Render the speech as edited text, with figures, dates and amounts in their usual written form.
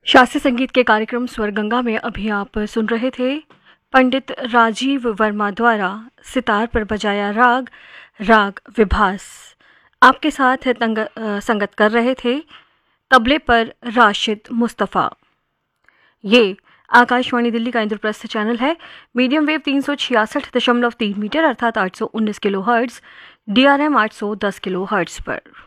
शास्त्रीय संगीत के कार्यक्रम स्वर गंगा में अभी आप सुन रहे थे पंडित राजीव वर्मा द्वारा सितार पर बजाया राग राग विभास। आपके साथ संगत कर रहे थे तबले पर राशिद मुस्तफ़ा। ये आकाशवाणी दिल्ली का इंद्रप्रस्थ चैनल है। मीडियम वेव 366.3 मीटर अर्थात 819 kilo hertz, DRM 810 kilo hertz पर।